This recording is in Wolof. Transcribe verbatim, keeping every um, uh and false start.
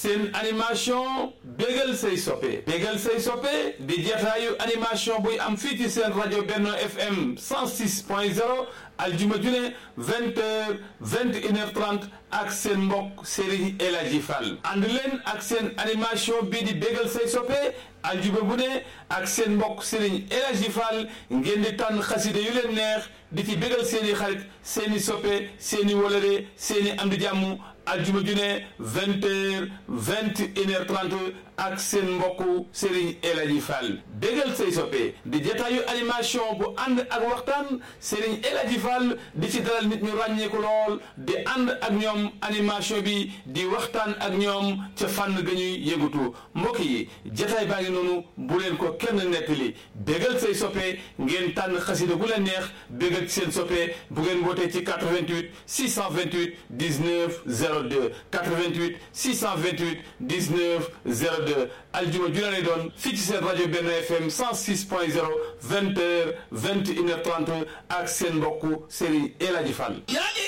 seen animation bégal say soppe bégal say soppe di jataayu animation buy am fii ci seen rajo Benno F M cent six point zéro aljuma ju ne vingt heures vingt et une heures trente ak seen mbokk Serigne El Hadji Fall ànd leen ak seen animation bii di bégal say soppe aljuma bu ne ak seen mbokk Serigne El Hadji Fall ngeen di tànn xaside yu leen neex di ci bégal seeni xarit seeni soppe seeni wolore seeni am di jàmm aljuma ju ne vingt heures vingt et une heures trente ak seen mbokku Serigne El Hadji Fall bégal say soppe di jataayu animation bu ànd ak waxtaan Serigne El Hadji Fall di ci dalal nit ñu ràññeeku lool di ànd ak ñoom animation bi di waxtaan ak ñoom ca fànn ga ñuy yëgutu mbokk yi jataay baa ngi noonu bu leen ko kenn nettali bégal say soppe ngeen tànn xasida bu leen neex bégal ci seen soppe bu ngeen wootee ci quatre-vingt-huit six cent vingt-huit dix-neuf zéro deux quatre-vingt-huit six cent vingt-huit dix-neuf zéro deux aljuma ju lay doon fii ci seen rajo Benno F M cent six point zéro vingt heures vingt et une heures trente ak seen mbokku Serigne El Hadji Fall.